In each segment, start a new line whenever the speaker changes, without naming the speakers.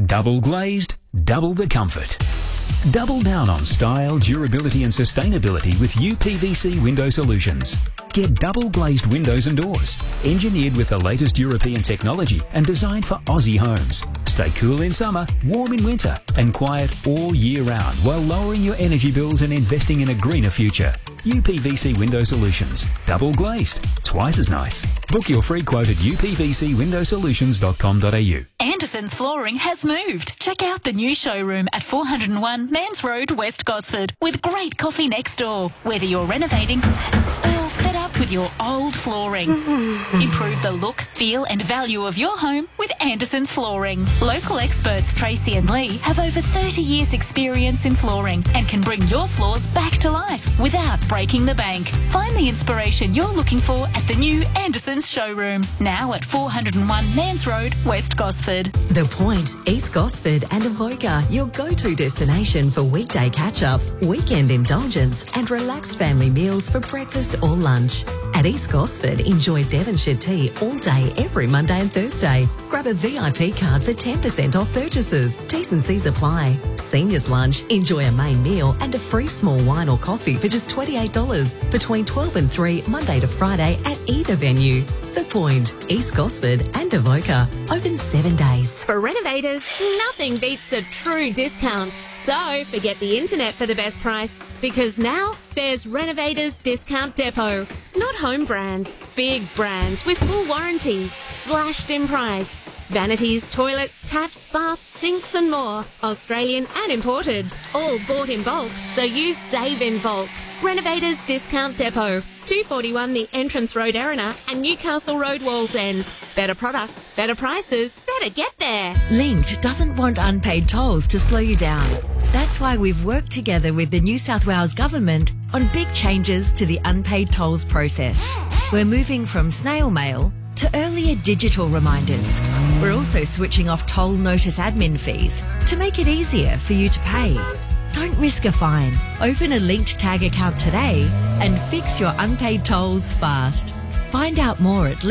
Double glazed, double the comfort. Double down on style, durability and sustainability with UPVC Window Solutions. Get double glazed windows and doors, engineered with the latest European technology and designed for Aussie homes. Stay cool in summer, warm in winter and quiet all year round while lowering your energy bills and investing in a greener future. UPVC Window Solutions. Double glazed. Twice as nice. Book your free quote at upvcwindowsolutions.com.au.
Anderson's Flooring has moved. Check out the new showroom at 401 Mans Road, West Gosford, with great coffee next door. Whether you're renovating or fed up with your old flooring, improve the look, feel and value of your home with Anderson's Flooring. Local experts Tracy and Lee have over 30 years experience in flooring and can bring your floors back to life without breaking the bank. Find the inspiration you're looking for at the new Anderson's showroom, now at 401 Mans Road, West Gosford.
The Point, East Gosford and Avoca, your go-to destination for weekday catch-ups, weekend indulgence and relaxed family meals for breakfast or lunch. At East Gosford, enjoy Devonshire tea all day every Monday and Thursday. Grab a VIP card for 10% off purchases. T&Cs apply. Seniors lunch, enjoy a main meal and a free small wine or coffee for just $28 between 12 and 3 Monday to Friday at either venue. The Point, East Gosford and Avoca, open 7 days.
For renovators, nothing beats a true discount. So forget the internet for the best price, because now there's Renovators Discount Depot. Not home brands, big brands with full warranty, slashed in price. Vanities, toilets, taps, baths, sinks and more. Australian and imported. All bought in bulk, so use Save in Bulk. Renovators Discount Depot. 241 the Entrance Road, Erina and Newcastle Road, Wallsend. Better products, better prices, better get there.
Linked doesn't want unpaid tolls to slow you down. That's why we've worked together with the New South Wales Government on big changes to the unpaid tolls process. We're moving from snail mail to earlier digital reminders. We're also switching off toll notice admin fees to make it easier for you to pay. Don't risk a fine. Open a Linked Tag account today and fix your unpaid tolls fast. Find out more at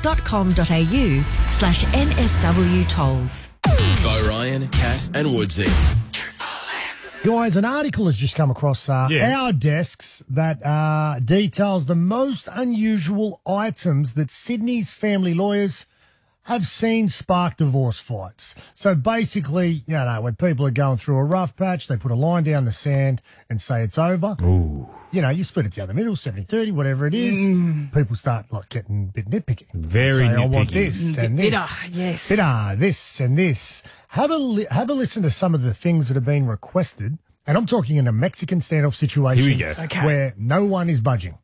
linked.com.au/NSW tolls.
By Ryan, Kat and Woodsy.
Guys, an article has just come across our desks that details the most unusual items that Sydney's family lawyers have seen spark divorce fights. So basically, you know, when people are going through a rough patch, they put a line down the sand and say it's over.
Ooh.
You know, you split it down the middle, 70-30, whatever it is. People start like getting a bit nitpicky.
Very nitpicky.
I want this and this.
Bitter, yes.
Bitter, this and this. Have a listen to some of the things that have been requested. And I'm talking in a Mexican standoff situation.
Here we go.
Okay.
Where no one is budging.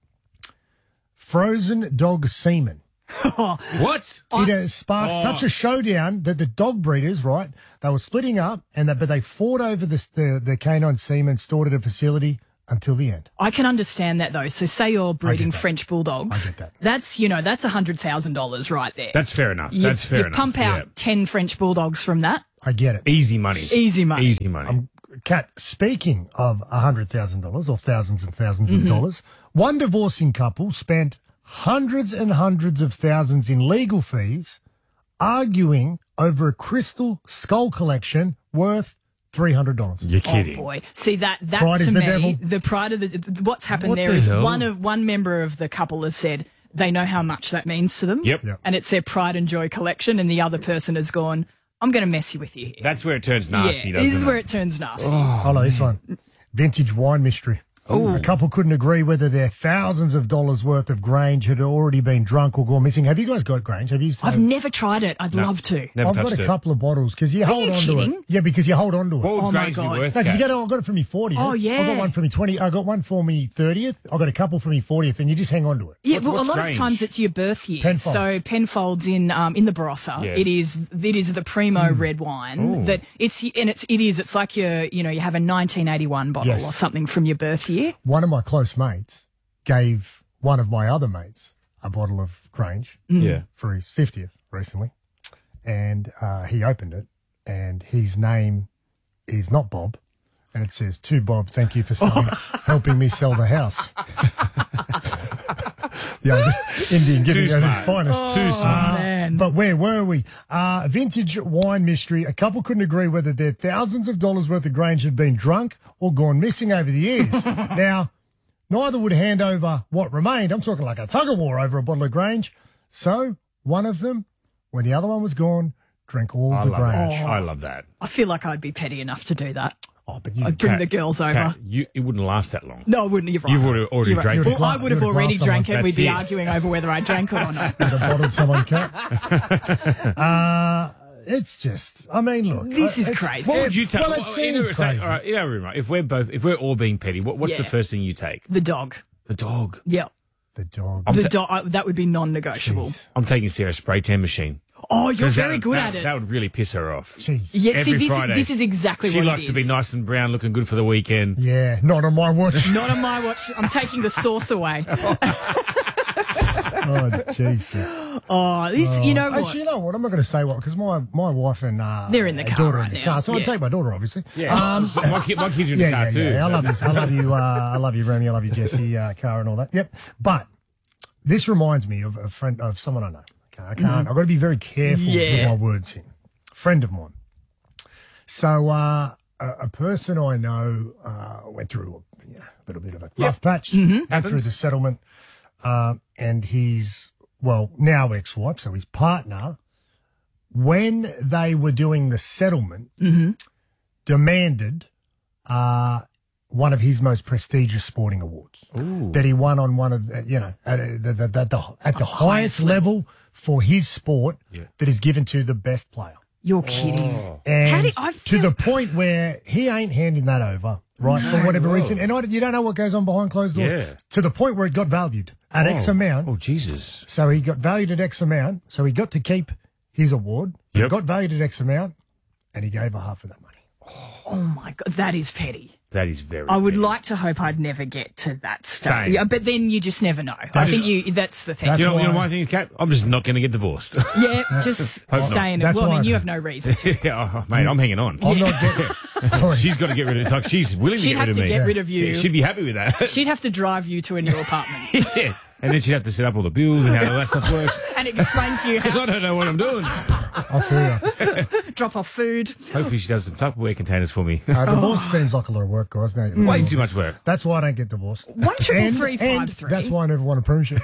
Frozen dog semen.
What?
It has sparked such a showdown that the dog breeders, right, they were splitting up, but they fought over the canine semen stored at a facility until the end.
I can understand that, though. So say you're breeding French bulldogs.
I get that.
That's $100,000 right there.
That's fair enough.
You pump out 10 French bulldogs from that.
I get it.
Easy money.
Easy money.
Easy money.
Kat, speaking of $100,000 or thousands and thousands of dollars, one divorcing couple spent hundreds and hundreds of thousands in legal fees arguing over a crystal skull collection worth $300.
You're kidding.
Oh boy! See that
Pride
to
is the
me,
devil.
the pride of what's happened
What
there
the
is
hell?
one member of the couple has said they know how much that means to them.
Yep.
And it's their pride and joy collection, and the other person has gone, I'm going to mess you with you here.
That's where it turns nasty,
yeah,
doesn't it?
this is where it turns nasty.
I like this one. Vintage wine mystery. A couple couldn't agree whether their thousands of dollars worth of Grange had already been drunk or gone missing. Have you guys got Grange? Have you?
I've never tried it. I'd love to.
Never
I've got
touched
a
it.
couple of bottles because you hold on to
kidding?
it. Yeah, because you hold on to it.
What would
Oh, my
Grange be
God.
worth,
No, because
Kat?
I got it for me 40th.
Oh, yeah.
I got one for me 20. I got one for me 30th. I got a couple for me 40th, and you just hang on to it.
Yeah, well,
what's
a lot
Grange?
of times it's your birth year.
Penfolds.
So Penfolds in the Barossa.
Yeah.
It is the primo red wine that it's like you have a 1981 bottle
Yes.
or something from your birth year.
One of my close mates gave one of my other mates a bottle of Grange
Yeah.
for his 50th recently, and he opened it, and his name is not Bob, and it says, "To Bob, thank you for helping me sell the house." The Indian giving
Too
out his
smart.
finest.
Too smart.
Man. man.
But where were we? Vintage wine mystery. A couple couldn't agree whether their thousands of dollars worth of Grange had been drunk or gone missing over the years. Now, neither would hand over what remained. I'm talking like a tug-of-war over a bottle of Grange. So one of them, when the other one was gone, drank all the Grange.
I love that.
I feel like I'd be petty enough to do that.
Oh, but you
I'd bring the girls over.
Kat, it wouldn't last that long.
No, I wouldn't. You're right.
You've already
You're right.
drank it.
Well, I would have
You would've
already
glassed
drank
someone.
it. We'd be
That's it.
arguing over whether I drank it or not.
Would have bottled someone, Kat. It's just, I mean, look.
This is
it's-
crazy.
What would you take?
Well, it seems crazy.
All right, in our room, right? If we're all being petty, what's
Yeah.
the first thing you take?
The dog.
The dog.
Yeah.
The dog.
The dog. That would be non-negotiable.
Jeez.
I'm taking Sarah's spray tan machine.
Oh, you're
'Cause
very
that-
good
that-
at it.
That would really piss her off.
Jeez.
Yeah, see,
Every Friday.
this is exactly
She
what
likes
it
to be
is.
nice and brown, looking good for the weekend.
Yeah, not on my watch.
Not on my watch. I'm taking the sauce away.
Oh, Jesus.
Oh, this, you know what?
Actually, you know what? I'm not going to say what, because my wife and
They're in the car
daughter
right
in the
now.
car. So I'd
Yeah.
take my daughter, obviously.
Yeah. So my kids are in the car too.
I love you. I love you. I love you, Remy. I love you, Jesse, Cara, and all that. Yep. But this reminds me of a friend, of someone I know. Okay, I can't. I've got to be very careful with my words here. Friend of mine. So a person I know went through a little bit of a rough patch. Went through the settlement, and his now ex-wife, so his partner, when they were doing the settlement, demanded one of his most prestigious sporting awards that he won on one of at the highest level for his sport that is given to the best player.
You're kidding.
And
I
to
feel-
the point where he ain't handing that over, right, for whatever reason. And you don't know what goes on behind closed doors.
Yeah.
To the point where it got valued at X amount.
Oh, Jesus.
So he got valued at X amount. So he got to keep his award.
Yep.
It got valued at X amount, and he gave her half of that money.
Oh my God, that is petty.
That is very
I would
petty.
like to hope I'd never get to that stage.
Same.
Yeah, but then you just never know. I think that's the thing.
That's
You know
why-
my thing is, Kat? I'm just not going to get divorced.
Yeah, just stay in it.
That's
Well, I
why
mean, you
I-
have no reason.
Yeah, oh, mate, I'm hanging on.
I'm not getting.
She's got to get rid of it. Like, she's willing
She'd
to
have
get
to
rid of me.
get rid of you.
Yeah, she'd be happy with that.
She'd have to drive you to a new apartment
Yeah. And then she'd have to set up all the bills and how all that stuff works.
and explain to you
Because
how
I don't know what I'm doing.
I feel you.
drop off food.
Hopefully she does some Tupperware containers for me.
Divorce seems like a lot of work, guys. Don't
Way too much work.
That's why I don't get divorced.
1-333-553.
That's why I never won a premiership.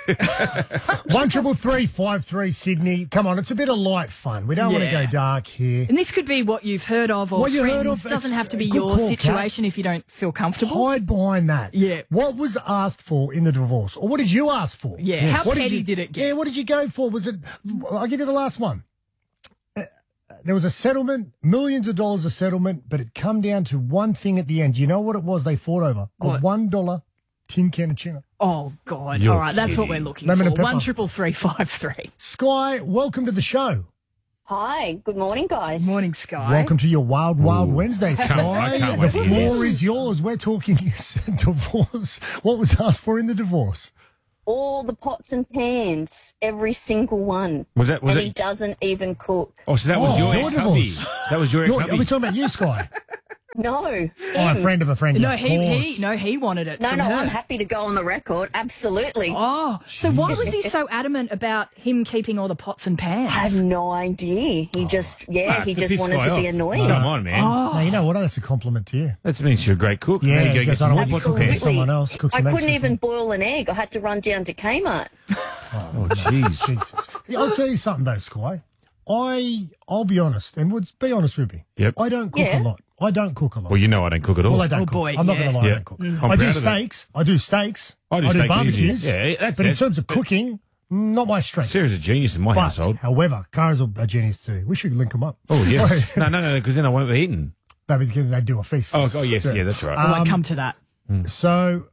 1-333-553 Sydney. Come on, it's a bit of light fun. We don't want to
Yeah.
go dark here.
And this could be what you've heard of or
What you heard
friends.
of,
Doesn't
it's
have to be
a good
your
call,
situation if you don't feel comfortable.
Hide behind that.
Yeah.
What was asked for in the divorce? Or what did you ask for?
Yeah. How
What
petty
you-
did it get?
Yeah, what did you go for? Was it, I'll give you the last one. There was a settlement, millions of dollars of settlement, but it come down to one thing at the end. You know what it was they fought over?
What?
A $1 tin can of tuna.
Oh God!
You're
All right, that's what
kidding.
we're looking
Lemon
for.
and pepper.
1-333-553.
Sky, welcome to the show.
Hi, good morning, guys.
Morning, Sky.
Welcome to your Wild Wednesday,
I
Sky.
can't
The
wait to hear
floor
this.
is yours. We're talking divorce. What was asked for in the divorce?
All the pots and pans, every single one.
Was that?
and he doesn't even cook.
Oh, so that was your
your
ex-hubby.
divorce.
That was your
Are we
ex-hubby.
talking about you, Sky?
No.
Oh, a friend of a friend.
No,
of
he
course.
he wanted it.
No,
from
no,
her.
I'm happy to go on the record. Absolutely.
Oh, so why was he so adamant about him keeping all the pots and pans?
I have no idea. He just,
Ah,
he
to
just
piss
wanted
Sky
to be
off.
annoying.
Come on, man.
No, you know what? That's a compliment to you.
That means you're a great cook.
Yeah,
Now you go get
because I
some
don't
more
want
pots and
to cook
pans.
someone else. Cook
I
some
couldn't
extra
even
stuff.
boil an egg. I had to run down to Kmart.
Oh, jeez.
Jesus. I'll tell you something though, Sky. I'll be honest, and would be honest with me.
Yep.
I don't cook
Yeah.
a lot. I don't cook a lot.
Well, you know I don't cook at all.
Well, I don't
Oh,
cook.
boy,
I'm not
yeah.
going to lie. I
Yeah.
don't cook.
I'm
I
proud
do
of that.
steaks. I do steaks.
I do
I do
steaks
barbecues.
easy. Yeah, that's
but in
it.
terms of cooking, not my strength.
Sarah's a genius in my
But,
household.
however, Cara's a genius too. We should link them up.
Oh, yes. no, because then I won't be eating.
No, because they do a feast.
Oh, yes, yeah, that's right.
I won't come to that.
So,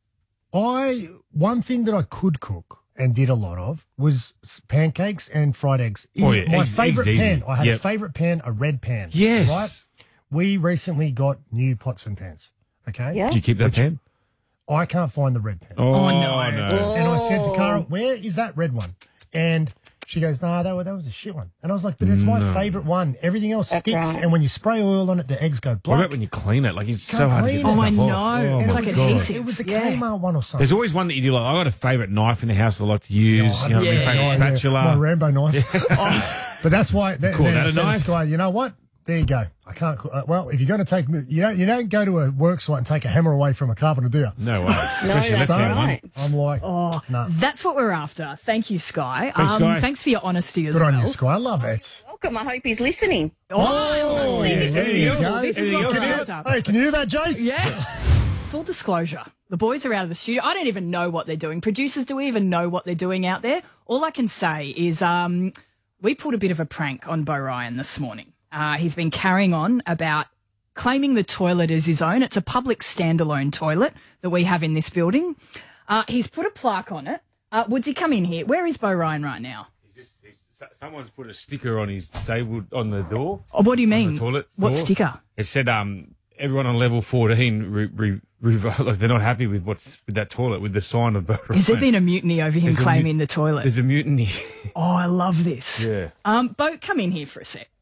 one thing that I could cook and did a lot of was pancakes and fried eggs. In
Oh, yeah,
my
eggs
favourite
easy.
pan. I had a
Yep.
favourite pan, a red pan.
Yes.
Right? We recently got new pots and pans. Okay.
Yeah.
Do you keep that pan?
I can't find the red pan.
Oh,
no.
And I said to Cara, where is that red one? And She goes, no, that was a shit one. And I was like, but it's my favourite one. Everything else
That's
sticks,
right.
and when you spray oil on it, the eggs go
What
black.
about when you clean it? Like, it's so
Can't
hard to
clean
get
it.
stuff
I
off.
know.
Oh,
It's
my
like
God.
adhesive.
It was a
Yeah.
Kmart one or something.
There's always one that you do like, I got a favourite knife in the house I like to use. You know, my favourite spatula.
My Rambo knife. But that's why.
Call that a knife?
Guy, you know what? There you go. I can't. Well, if you're going to take, you don't go to a work site and take a hammer away from a carpenter, do you?
No way.
No,
Especially
that's
left-hand one.
right.
I'm like, no.
That's what we're after. Thank you, Sky.
Thanks, Sky.
Thanks for your honesty as
Good
well.
on you, Sky. I love it.
Welcome. I hope he's listening.
Oh,
see, this
there
is
you
beautiful.
go.
This is
Anything
what
else?
we're after.
Hey, can you hear that, Jace?
Yeah. Full disclosure. The boys are out of the studio. I don't even know what they're doing. Producers, do we even know what they're doing out there? All I can say is we pulled a bit of a prank on Bo Ryan this morning. He's been carrying on about claiming the toilet as his own. It's a public standalone toilet that we have in this building. He's put a plaque on it. Woodsy, come in here. Where is Bo Ryan right now?
Someone's put a sticker on his disabled on the door.
Oh, what do you mean?
The toilet
What
door.
sticker?
It said everyone on level 14 like they're not happy with what's with that toilet with the sign of Bo Ryan.
Has there been a mutiny over him
There's a
claiming the toilet?
There's a mutiny.
Oh, I love this.
Yeah.
Bo, come in here for a sec.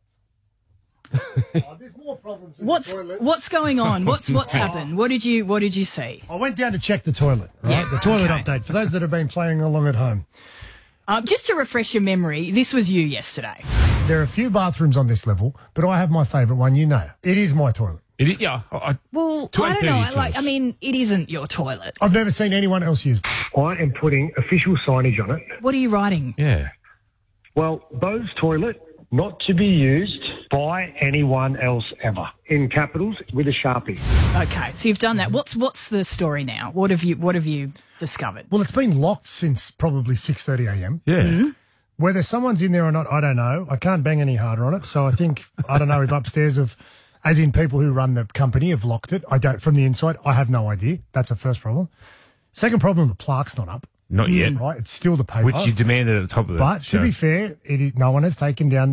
There's more problems with the toilet.
What's going on? What's happened? What did you see?
I went down to check the toilet, right?
Yeah,
The toilet
okay.
update for those that have been playing along at home.
Just to refresh your memory, this was you yesterday.
There are a few bathrooms on this level, but I have my favourite one. You know, it is my toilet.
It is, yeah.
Well, I don't know. It isn't your toilet.
I've never seen anyone else use it.
I am putting official signage on it.
What are you writing?
Yeah.
Well, Bo's toilet, not to be used by anyone else ever. In capitals with a Sharpie.
Okay, so you've done that. What's the story now? What have you discovered?
Well, it's been locked since probably 6:30 a.m.
Yeah.
Whether someone's in there or not, I don't know. I can't bang any harder on it, so I think I don't know if upstairs as in people who run the company have locked it. I don't from the inside. I have no idea. That's the first problem. Second problem, the plaque's not up.
Not yet.
Right, it's still the paper.
Which you demanded at the top of the
But
show.
to be fair, no one has taken down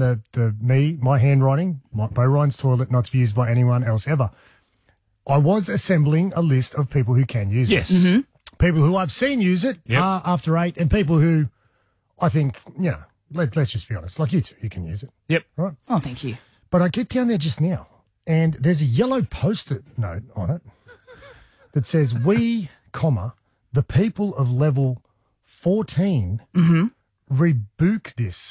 my handwriting, Bo Ryan's toilet, not to be used by anyone else ever. I was assembling a list of people who can use
Yes.
it. People who I've seen use it
Yep.
after 8, and people who I think, let's just be honest, like you two, you can use it.
Yep.
Right?
Oh, thank you.
But I get down there just now, and there's a yellow Post-it note on it that says, we, the people of level 14 rebuke this.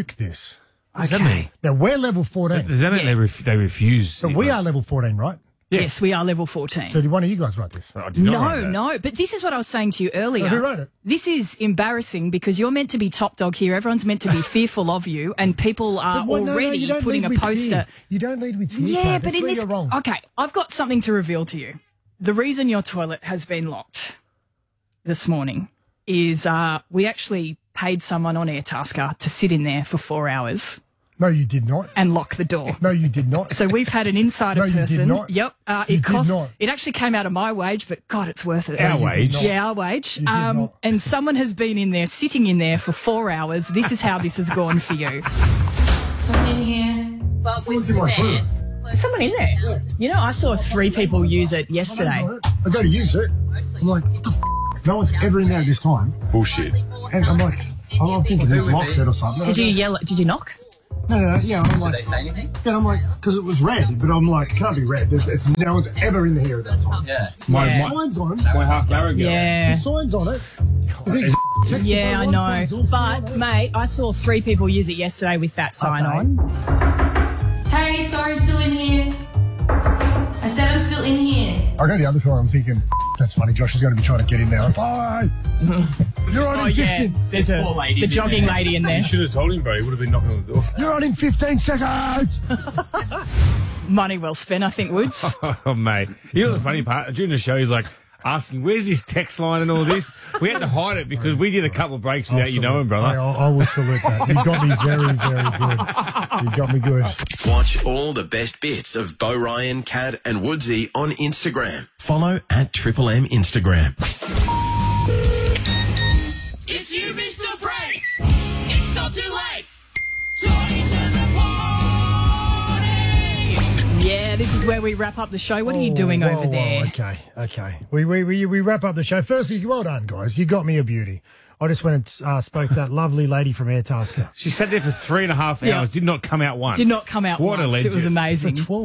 What does that mean?
Now, we're level 14.
Does that mean
Yeah.
they refuse?
So we are level 14, right?
Yeah.
Yes, we are level 14.
So did one of you guys write this?
I did not write that.
No, but this is what I was saying to you earlier.
So who wrote it?
This is embarrassing because you're meant to be top dog here. Everyone's meant to be fearful of you, and people are already
you don't
putting
lead
a
with
poster.
fear. You don't lead with fear.
Yeah,
Kat.
but
That's
in
where
this,
you're wrong.
okay, I've got something to reveal to you. The reason your toilet has been locked this morning is we actually paid someone on Airtasker to sit in there for 4 hours
No, you did not.
and lock the door.
No, you did not.
So we've had an insider
No, you did
person.
not.
Yep.
You
It
did
cost.
not.
It actually came out of my wage, but God, it's worth it.
Our
you did
wage.
not.
Yeah, our wage.
You did not.
And someone has been in there, sitting in there for 4 hours. This is how this has gone for you.
Someone in here. Well,
Someone's in my toilet.
There's someone in there. You know, I saw 3 people use it yesterday.
I go to use it. I'm like, what the f***? No one's ever in there at this time.
Bullshit.
And I'm like, I'm thinking they've locked it or something.
Did you yell? Did you knock?
No. Yeah, I'm like,
Did they say anything?
yeah, I'm like, because it was red, but I'm like, it can't be red. It's no one's ever in here at that time.
Yeah.
My
Signs on.
my half hour ago.
Yeah.
The signs on it. The big text
Yeah, I
signs
know.
all on
But,
it.
mate, I saw 3 people use it yesterday with that sign
Okay.
on.
Hey, sorry, still in here. I said I'm still in here.
I go the other side. I'm thinking, that's funny. Josh is going to be trying to get in now. Bye. You're on
Oh,
in
yeah.
15.
There's the jogging lady in there.
You should have told him, bro. He would have been knocking on the door.
You're on in 15 seconds.
Money well spent, I think, Woods.
Oh, mate. You know the funny part? During the show, he's like asking, where's this text line and all this? We had to hide it because we did a couple of breaks without you knowing, brother.
I will salute that. You got me very, very good. You got me good.
Watch all the best bits of Bo Ryan, Kat and Woodsy on Instagram. Follow at Triple M Instagram.
If you missed a break, it's not too late. Join to the party.
Yeah, this is where we wrap up the show. What are you doing
Whoa,
over there?
Okay. We wrap up the show. Firstly, well done, guys. You got me a beauty. I just went and spoke to that lovely lady from Airtasker.
She sat there for 3.5 hours, did not come out once.
Did not come out
what
once.
a legend.
It was amazing.
For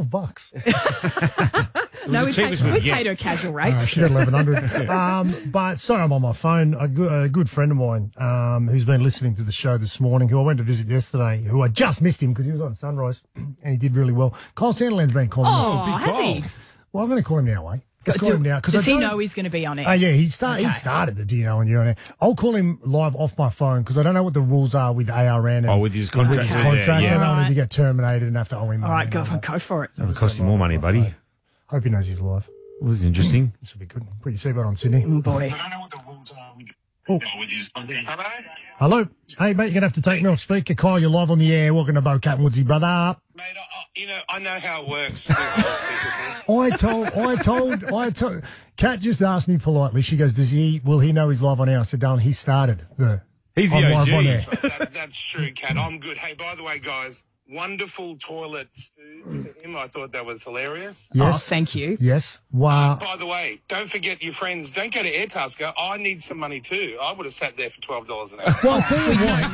$12.
No,
the
we
cheapest
paid,
we
we
could
paid
get.
her casual rates.
She got 1,100. But sorry, I'm on my phone. A good friend of mine who's been listening to the show this morning, who I went to visit yesterday, who I just missed him because he was on Sunrise and he did really well. Kyle Sanderland's been calling me.
Oh, has he?
Well, I'm going to call him now, eh? Let's call him now.
Does he know he's going to be on it?
Yeah, he started the DNO and you're on air. I'll call him live off my phone because I don't know what the rules are with ARN. And
with his contract.
With his contract.
Yeah.
I don't
Right.
need to get terminated and have to owe him
All
money.
right, go for it.
It would cost you more money, buddy.
Hope he knows he's live.
Well, this is interesting.
This will be good. Put your seatbelt on, Sydney.
Oh, boy.
Hello. Hey, mate, you're going to have to take me off speaker. Kyle, you're live on the air. Welcome to Bo Cat and Woodsy, brother.
Mate, I know how it works.
I told, Kat just asked me politely. She goes, will he know he's live on air? I said, Darren, he started.
He's the
I'm
OG.
live on air.
That's true, Kat. I'm good. Hey, by the way, guys, wonderful toilets for him. I thought that was hilarious.
Yes.
Oh, thank you.
Yes. Wow.
By the way, don't forget your friends. Don't go to Airtasker. I need some money too. I would have sat there for $12 an hour.
Well, I'll tell you what.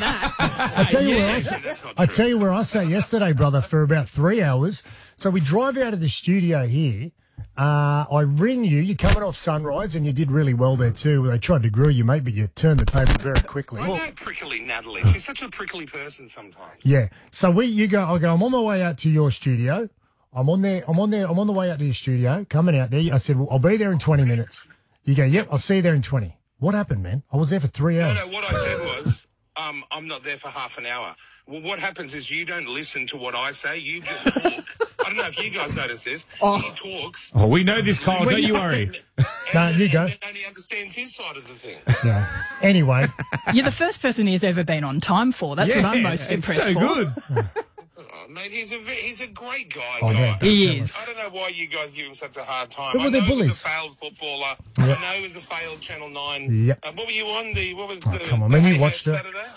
I tell you where I sat yesterday, brother, for about 3 hours. So we drive out of the studio here. I ring you. You're coming off Sunrise, and you did really well there too. They tried to grill you, mate, but you turned the table very quickly.
I know prickly Natalie. She's such a prickly person sometimes.
Yeah. So I go. I'm on my way out to your studio. I'm on the way out to your studio, coming out there. I said, well, I'll be there in 20 minutes. You go, yep, I'll see you there in 20. What happened, man? I was there for 3 hours.
No, what I said was, I'm not there for half an hour. Well, what happens is you don't listen to what I say. You just talk. I don't know if you guys notice this. He talks.
Oh, we know this, Kyle. Don't you worry.
No, you go.
And he understands his side of the thing.
Yeah. Anyway.
You're the first person he's ever been on time for. That's what I'm most impressed
so
for.
good.
Oh, mate, he's a great guy.
Oh, man.
He is.
I don't know why you guys give him such a hard time.
But
I
were
know
they
he was a
bullies?
failed footballer.
Yep.
I know he was a failed Channel 9.
Yep.
What were you on?
Come on, man, you watched it.
Saturday?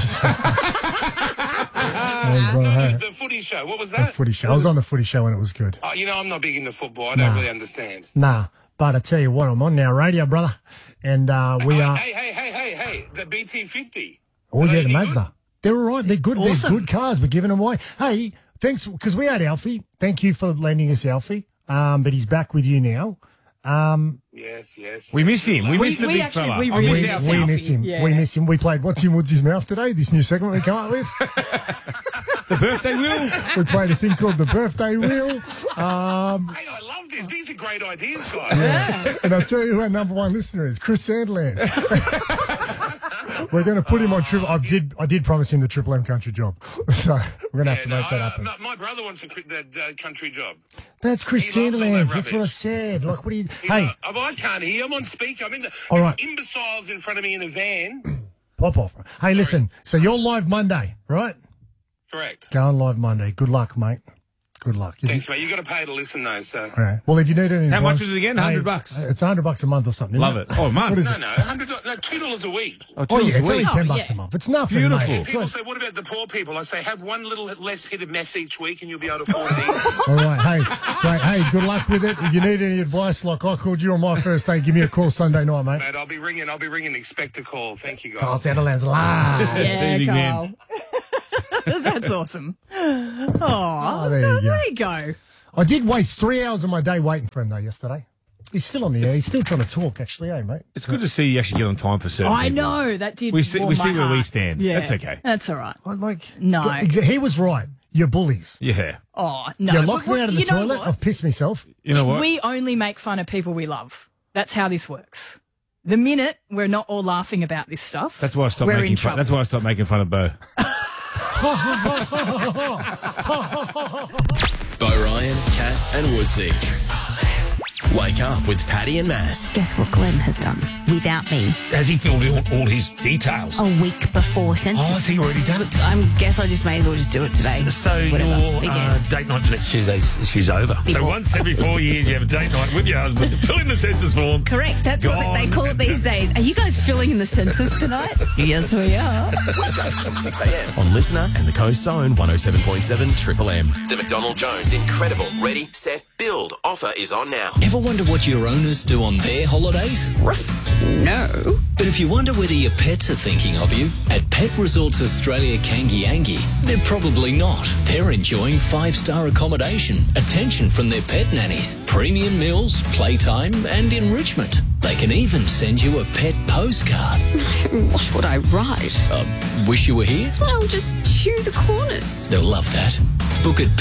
The footy show. What was
The
that?
footy show. I was on the footy show and it was good.
I'm not big into football. I don't really understand.
Nah, but I tell you what, I'm on now radio, brother, and we are.
Hey, the BT50.
Oh yeah, the Mazda. They're all right. They're good.
Awesome.
They're good cars. We're giving them away. Hey, thanks because we had Alfie. Thank you for lending us Alfie. But he's back with you now.
Yes.
We miss him. We miss the big
actually-
fella.
we
I
really
miss
miss
Alfie.
We
Alfie.
miss him.
Yeah.
We miss him. We played What's in Woodsy's Mouth today. This new segment we come up with.
The birthday wheel.
We played a thing called the birthday wheel.
Hey, I loved it. These are great ideas, guys.
Yeah. And I'll tell you who our number one listener is, Chris Sandland. We're going to put him on Triple. I did promise him the Triple M country job, so we're going to have to make that happen.
My brother wants that country job.
That's Chris
He loves all that
Sanderland. That's what I
rubbish.
said. Like, what do you? Hey,
I can't hear. I'm on speaker.
All right.
There's imbeciles in front of me in a van.
pop off. Hey, listen. So you're live Monday, right?
Correct.
Going live Monday. Good luck, mate. Good luck.
Thanks, mate. You got to pay to listen, though. So.
All right. Well, if you need any
How
advice-
much is it again?
Hey,
$100?
It's $100 a month or something.
Love
isn't
it. Oh, a month.
What is
No,
it?
$2 a week.
Oh, yeah, it's only
week.
$10 a month. It's nothing,
Beautiful.
mate.
People say, what about the poor people? I say, have one little less hit of meth each week and you'll be able to afford it easy.
All right. Hey, great. Hey, good luck with it. If you need any advice, like I called you on my first day, give me a call Sunday night, mate.
Mate, I'll be ringing. Expect a call. Thank you, guys.
Carl Sanderland's live.
Yeah,
See you
Carl.
again.
That's awesome. Oh,
there you go.
there you go.
I did waste 3 hours of my day waiting for him, though, yesterday. He's still on the air. He's still trying to talk, actually, mate?
It's good to see you actually get on time for certain
I
people.
know that did.
We see
warm
where
my
we
heart.
stand.
Yeah,
That's okay.
That's all right.
No. He was right. You're bullies.
Yeah.
Oh no!
You locked
But
me out of the
you know
toilet.
what?
I've pissed myself.
You know what?
We only make fun of people we love. That's how this works. The minute we're not all laughing about this stuff,
That's why I stopped
we're
making
in
fun.
trouble.
That's why I stopped making fun of Bo.
Bo Ryan, Cat and Woodsy. Wake up with Paddy and Mass.
Guess what Glenn has done without me?
Has he filled in all his details?
A week before census.
Oh, has he already done it?
I guess I just may as well just do it today.
So
Whatever.
your
Big guess.
date night next Tuesday is over.
Big
So
one.
once every 4 years you have a date night with your husband to fill in the census form.
Correct. That's what they call it these days. Are you guys filling in the census tonight? Yes, we are.
Weekdays from 6 a.m. on Listener and the Coast's own 107.7 Triple M. The McDonald Jones Incredible Ready, Set, Build offer is on now.
Ever wonder what your owners do on their holidays?
no.
But if you wonder whether your pets are thinking of you, at Pet Resorts Australia Kangiangi, they're probably not. They're enjoying 5-star accommodation, attention from their pet nannies, premium meals, playtime and enrichment. They can even send you a pet postcard.
What would I write?
Wish you were here?
I'll just chew the corners.
They'll love that. Book at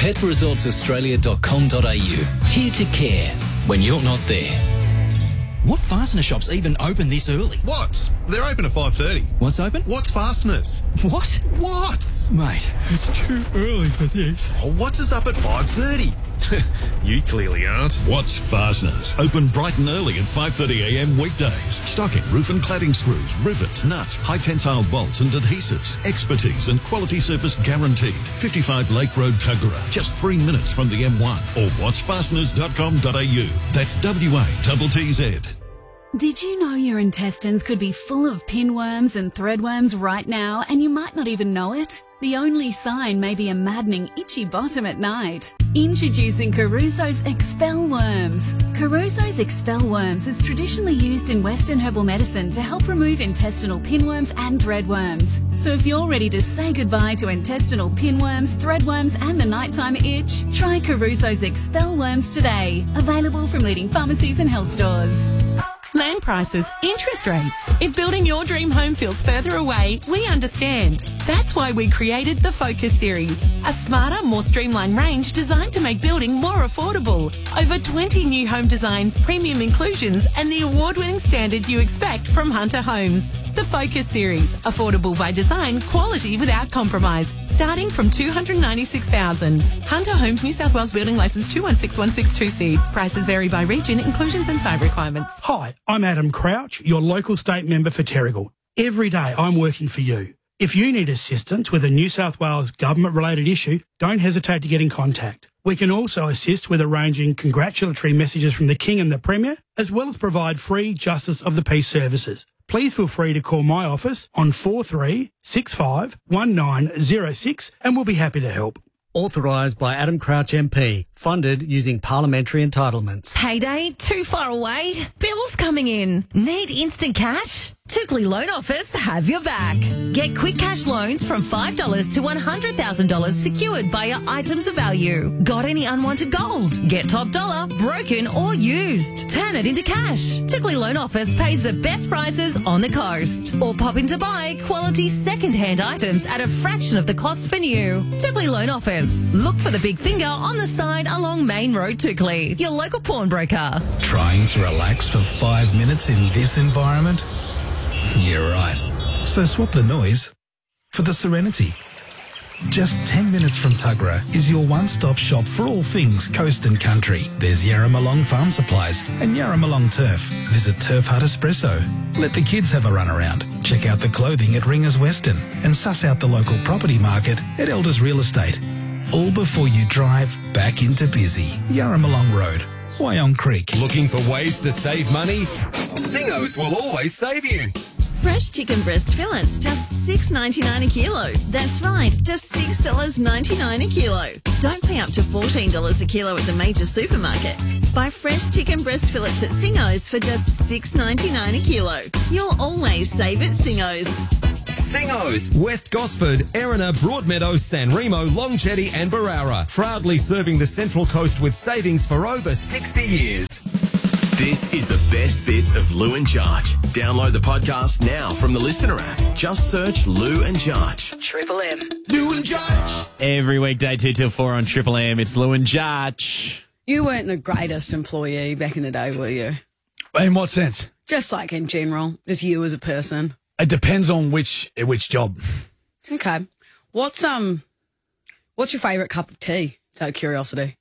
petresortsaustralia.com.au. Here to care when you're not there.
What fastener shops even open this early?
What? They're open at 5:30.
What's open?
What's Fasteners?
What?
What?
Mate, it's too early for this.
Oh, what's us up at 5:30? You clearly aren't.
What's Fasteners? Open bright and early at 5:30 a.m. weekdays. Stocking roof and cladding screws, rivets, nuts, high tensile bolts and adhesives. Expertise and quality service guaranteed. 55 Lake Road, Tuggerah. Just 3 minutes from the M1 or watchfasteners.com.au. That's WATTZ.
Did you know your intestines could be full of pinworms and threadworms right now and you might not even know it? The only sign may be a maddening itchy bottom at night. Introducing Caruso's Expel Worms. Caruso's Expel Worms is traditionally used in Western herbal medicine to help remove intestinal pinworms and threadworms. So if you're ready to say goodbye to intestinal pinworms, threadworms and the nighttime itch, try Caruso's Expel Worms today. Available from leading pharmacies and health stores.
Land prices, interest rates. If building your dream home feels further away, we understand. That's why we created the Focus Series, a smarter, more streamlined range designed to make building more affordable. Over 20 new home designs, premium inclusions, and the award-winning standard you expect from Hunter Homes. The Focus Series, affordable by design, quality without compromise, starting from $296,000. Hunter Homes, New South Wales Building Licence 216162C. Prices vary by region, inclusions and site requirements.
Hi, I'm Adam Crouch, your local state member for Terrigal. Every day I'm working for you. If you need assistance with a New South Wales government-related issue, don't hesitate to get in contact. We can also assist with arranging congratulatory messages from the King and the Premier, as well as provide free Justice of the Peace services. Please feel free to call my office on 4365 1906 and we'll be happy to help.
Authorised by Adam Crouch MP. Funded using parliamentary entitlements.
Payday too far away? Bills coming in? Need instant cash? Tookley Loan Office have your back. Get quick cash loans from $5 to $100,000 secured by your items of value. Got any unwanted gold? Get top dollar, broken or used. Turn it into cash. Tookley Loan Office pays the best prices on the coast. Or pop in to buy quality second-hand items at a fraction of the cost for new. Tookley Loan Office. Look for the big finger on the side along Main Road, Tookley. Your local pawnbroker.
Trying to relax for 5 minutes in this environment? You're right. So swap the noise for the serenity. Just 10 minutes from Tuggerah is your one-stop shop for all things coast and country. There's Yarramalong Farm Supplies and Yarramalong Turf. Visit Turf Hut Espresso. Let the kids have a run around. Check out the clothing at Ringers Western and suss out the local property market at Elders Real Estate. All before you drive back into busy Yarramalong Road, Wyong Creek.
Looking for ways to save money? Singos will always save you.
Fresh chicken breast fillets, just $6.99 a kilo. That's right, just $6.99 a kilo. Don't pay up to $14 a kilo at the major supermarkets. Buy fresh chicken breast fillets at Singos for just $6.99 a kilo. You'll always save at Singos.
Singos, West Gosford, Erina, Broadmeadow, San Remo, Long Jetty and Barara. Proudly serving the Central Coast with savings for over 60 years. This is the best bits of Lou and Jarch. Download the podcast now from the Listener app. Just search Lou and Jarch.
Triple M.
Lou and Jarch.
Every weekday 2 till 4 on Triple M. It's Lou and Jarch.
You weren't the greatest employee back in the day, were you?
In what sense?
Just like in general, just you as a person.
It depends on which job.
Okay. What's your favourite cup of tea? Just out of curiosity.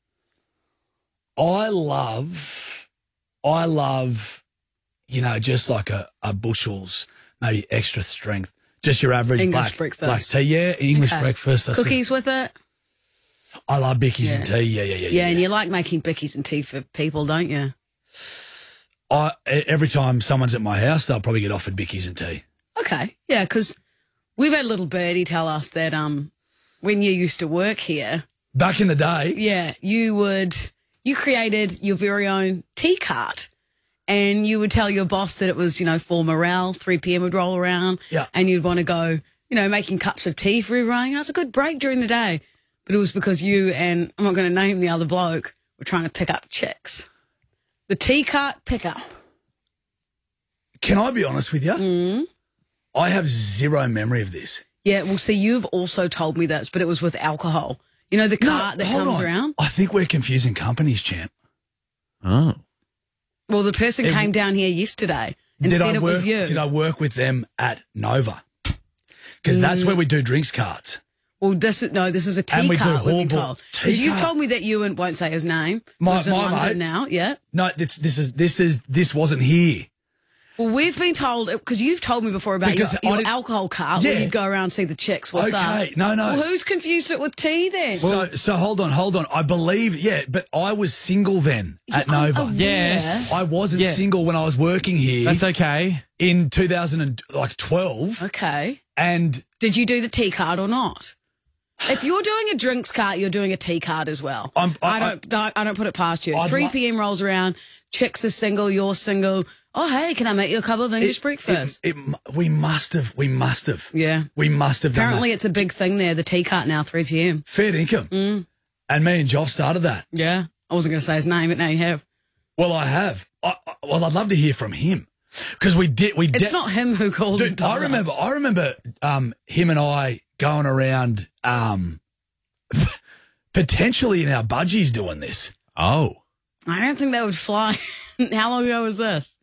I love, just like a Bushels, maybe extra strength. Just your average
English
black
breakfast.
tea. Yeah, English breakfast. That's
Cookies with it?
I love bickies and tea. Yeah.
And you like making bickies and tea for people, don't you?
Every time someone's at my house, they'll probably get offered bickies and tea.
Okay. Yeah, because we've had little Birdie tell us that when you used to work here.
Back in the day?
Yeah, you created your very own tea cart. and you would tell your boss that it was, for morale, 3 p.m. would roll around, and you'd want to go, making cups of tea for everyone. It's a good break during the day. But it was because you and, I'm not going to name the other bloke, were trying to pick up chicks. The tea cart pickup.
Can I be honest with you?
Mm.
I have zero memory of this.
Yeah, well, see, you've also told me this, but it was with alcohol. The cart that comes around?
I think we're confusing companies, champ.
Oh.
Well, the person came down here yesterday and said it was you.
Did I work with them at Nova? Because that's where we do drinks carts.
Well, this is a tea
And we do
cart, we've been
Hallbrook.
told. Because you've told me that Ewan won't say his name.
My
lives in
mate.
London now, yeah.
No, this wasn't here.
Well, we've been told, because you've told me before about
Because
your alcohol cart where you'd go around and see the chicks. What's up?
Okay, no.
Well, who's confused it with tea then?
So hold on. I believe, but I was single then at Nova.
Yes.
I wasn't single when I was working here.
That's okay.
In 2012.
Okay.
And
did you do the tea cart or not? If you're doing a drinks cart, you're doing a tea cart as well. I don't put it past you. 3 p.m. rolls around, chicks are single, you're single. Oh, hey, can I make you a cup of English breakfast?
We must have.
Yeah.
We must have done
Apparently
that.
it's a big thing there, the tea cart now, 3 p.m.
Fair income.
Mm.
And me and Joff started that.
Yeah. I wasn't going to say his name, but now you have.
Well, I have. Well, I'd love to hear from him. Because
it's not him who called it.
I remember him and I going around potentially in our budgies doing this.
Oh.
I don't think that would fly. How long ago was this?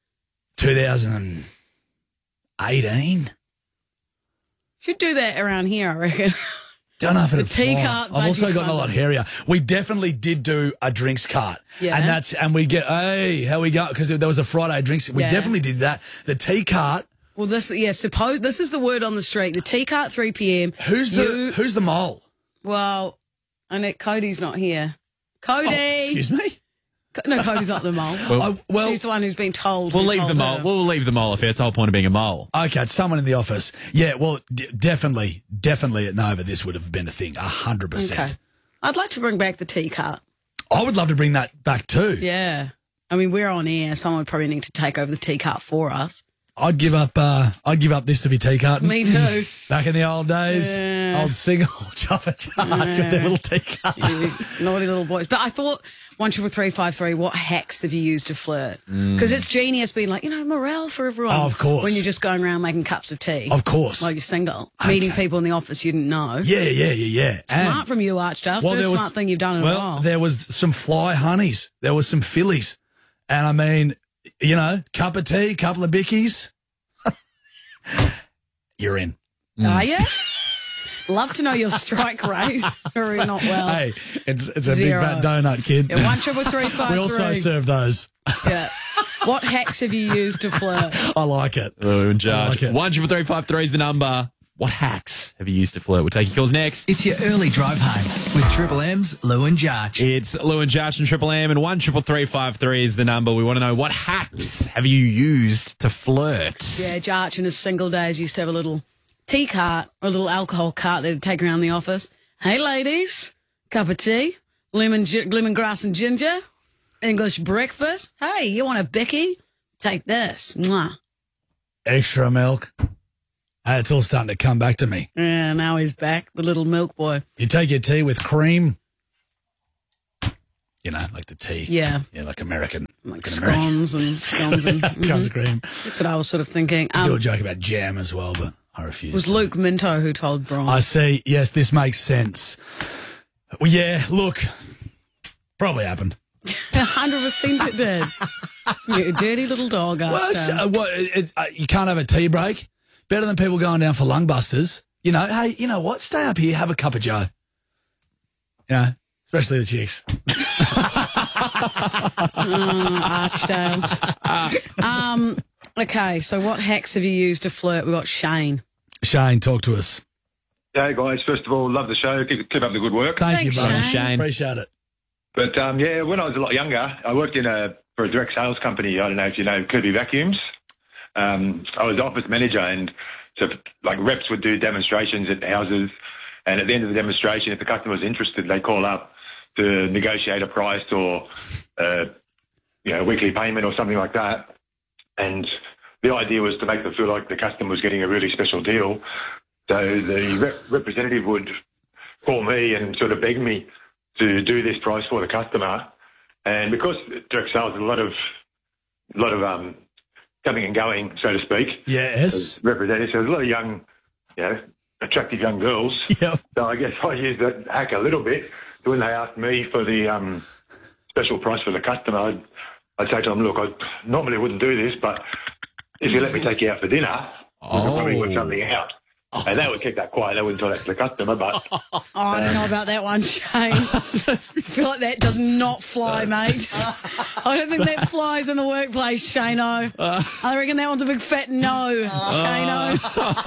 2018.
Should do that around here, I reckon.
Don't know if it'd
tea
fly.
cart.
I've also gotten a lot hairier. We definitely did do a drinks cart.
Yeah.
And we'd get, hey, how we go? Because there was a Friday drinks. We definitely did that. The tea cart.
Well, this is the word on the street. The tea cart, 3 p.m.
Who's the mole?
Well, Annette, Cody's not here. Cody!
Oh, excuse me?
No, Cody's not the mole.
Well,
she's the one who's been told.
We'll leave the mole. We'll leave the mole affair. It's the whole point of being a mole.
Okay, it's someone in the office. Yeah, well, definitely at Nova, this would have been a thing, 100%.
Okay. I'd like to bring back the tea cart.
I would love to bring that back too.
Yeah. I mean, we're on air. Someone would probably need to take over the tea cart for us.
I'd give up this to be tea carton.
Me too.
Back in the old days, old single chop and charge with their little tea cart.
Naughty little boys. But I thought 13353, what hacks have you used to flirt? Because it's genius being like, morale for everyone.
Oh, of course.
When you're just going around making cups of tea.
Of course.
While you're single. Meeting people in the office you didn't know.
Yeah.
Smart from you, Archduff. First smart thing you've done in a while.
Well, there was some fly honeys. There was some fillies. And I mean, cup of tea, couple of bickies. You're in.
Are you? Love to know your strike rate. Or not well.
Hey, it's a big fat donut, kid.
Yeah, 13353.
We also serve those.
Yeah. What hacks have you used to flirt?
I like it.
Oh, in charge.
I like it.
13353 is the number. What hacks have you used to flirt? We'll take your calls next.
It's your early drive home with Triple M's Lou and Jarch.
It's Lou and Jarch and Triple M, and 13353 is the number. We want to know, what hacks have you used to flirt?
Yeah, Jarch in his single days used to have a little tea cart or a little alcohol cart they'd take around the office. Hey, ladies, cup of tea, lemongrass and ginger, English breakfast. Hey, you want a bicky? Take this. Mwah.
Extra milk. Hey, it's all starting to come back to me.
Yeah, now he's back, the little milk boy.
You take your tea with cream. Like the tea.
Yeah.
Yeah, like American.
Like scones and
Scones of cream.
That's what I was sort of thinking.
I do a joke about jam as well, but I refuse.
It was Luke Minto who told Bron.
I see. Yes, this makes sense. Well, yeah, look, probably happened.
100% it did. You dirty little dog.
You can't have a tea break. Better than people going down for lung busters. Hey, you know what? Stay up here, have a cup of joe. Especially the chicks.
Archdale. Okay, so what hacks have you used to flirt? We've got Shane.
Shane, talk to us.
Hey, guys. First of all, love the show. Keep up the good work.
Thanks, you, brother.
Shane.
Appreciate it.
But, when I was a lot younger, I worked for a direct sales company. I don't know if you know Kirby Vacuums. I was office manager, and so reps would do demonstrations at houses, and at the end of the demonstration, if the customer was interested, they'd call up to negotiate a price or weekly payment or something like that. And the idea was to make them feel like the customer was getting a really special deal. So the representative would call me and sort of beg me to do this price for the customer. And because direct sales is a lot of coming and going, so to speak.
Yes.
Representatives. So there's a lot of young, attractive young girls.
Yep.
So I guess I used that hack a little bit. So when they asked me for the special price for the customer, I'd say to them, look, I normally wouldn't do this, but if you let me take you out for dinner, we could probably work something out. And they would keep that quiet. They wouldn't tell that to the customer, but...
I don't know about that one, Shane. I feel like that does not fly, mate. I don't think that flies in the workplace, Shano. I reckon that one's a big fat no, Shano.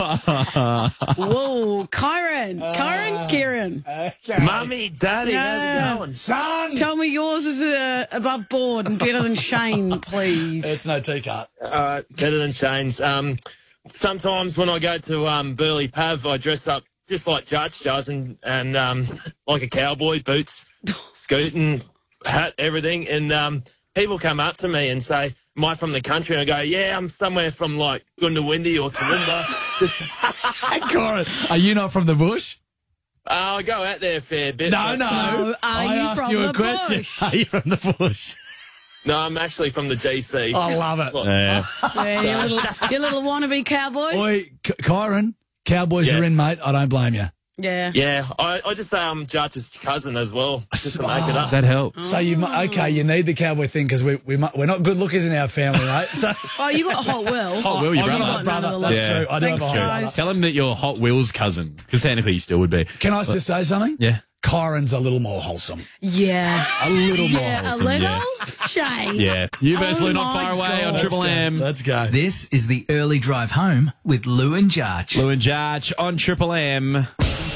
Whoa, Kieran.
Mummy, Daddy, how's it going?
Son!
Tell me yours is above board and better than Shane, please.
It's no tea-cut.
Better than Shane's. Sometimes when I go to Burley Pav, I dress up just like Judge does and like a cowboy, boots, scooting, hat, everything. And people come up to me and say, am I from the country? And I go, yeah, I'm somewhere from like Goondiwindi or Toowoomba.
Corin, are you not from the bush?
I go out there a fair bit.
No.
Are
I
you
asked
from
you
the
a question.
bush?
Are you from the bush?
No, I'm actually from the GC.
I love it.
Yeah.
Yeah, you little wannabe cowboy.
Oi, Kyron, Cowboys are in, mate. I don't blame you.
Yeah.
Yeah, I just say I'm Judge's cousin as well, just to make it up.
That helps.
So you need the cowboy thing because we're not good lookers in our family, mate. So
Oh, you got Hot Will.
Hot Will, your
I've
brother.
got a hot brother. That's
Yeah.
true. I do have a
Thanks,
hot brother.
guys.
Tell him that you're Hot Will's cousin, because technically you still would be.
Can I just say something?
Yeah.
Kyron's a little more wholesome.
Yeah.
A little more
Yeah, a
wholesome.
little.
yeah.
Shane.
Yeah. You versus Lou, not
my
far away on
God.
Triple M.
Let's go.
This is the early drive home with Lou and Jarch.
Lou and Jarch on Triple M.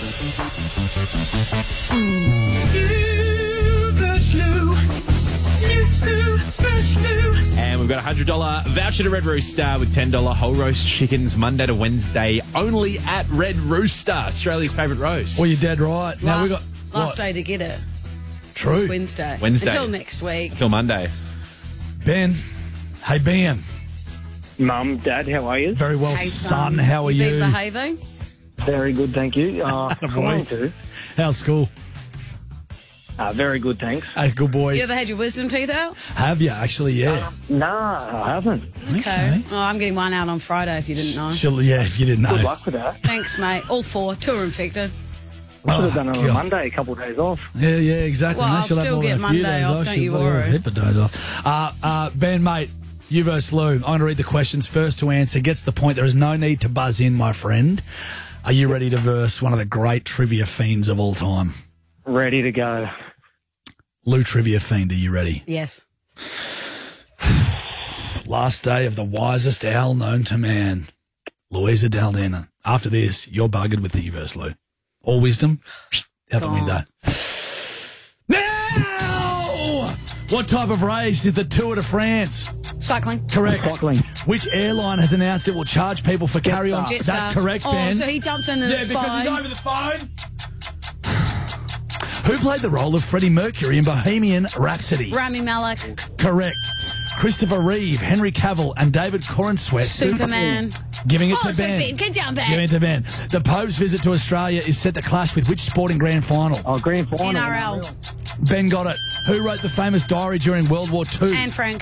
And we've got a $100 voucher to Red Rooster with $10 whole roast chickens Monday to Wednesday only at Red Rooster, Australia's favourite roast.
Well, you're dead right. Now we got
Last day to get it.
True.
It's Wednesday.
Wednesday.
Until next week.
Until Monday.
Ben. Hey, Ben.
Mum, Dad, how are you?
Very well,
Hey,
son. How are
you?
you?
Been behaving?
Very good, thank you. Trying to.
How's school?
Very good, thanks.
Hey, good boy.
You ever had your wisdom teeth out?
Have you actually? Yeah.
Nah, I haven't.
Okay. Oh, I'm getting one out on Friday if you didn't know.
Yeah, if you didn't know.
Good luck with that.
Thanks, mate. All four. Two are infected.
I should have done it on
God.
a Monday, a couple of days off.
Yeah, exactly.
Well,
mate.
I'll
She'll have
still
more
get
than a few
Monday
days
off, don't you
She'll have a
worry.
heap of days off. Ben, mate, you versus Lou. I'm going to read the questions. First to answer gets the point. There is no need to buzz in, my friend. Are you ready to verse one of the great trivia fiends of all time?
Ready to go.
Lou Trivia Fiend, are you ready?
Yes.
Last day of the wisest owl known to man, Louisa Daldana. After this, you're buggered with the verse, Lou. All wisdom, out the window. Now! What type of race is the Tour de France?
Cycling.
Correct.
Cycling.
Which airline has announced it will charge people for carry-on?
Jetstar.
That's correct,
Oh,
Ben.
so he jumped in and
Yeah,
it's
because
fine.
he's over the phone. Who played the role of Freddie Mercury in Bohemian Rhapsody?
Rami Malek.
Correct. Christopher Reeve, Henry Cavill, and David Corenswet.
Superman.
Giving it
Oh,
to
so
Ben.
Ben can jump back.
Giving it to Ben. The Pope's visit to Australia is set to clash with which sporting grand final?
Oh, grand final.
NRL.
Ben got it. Who wrote the famous diary during World War II?
Anne Frank.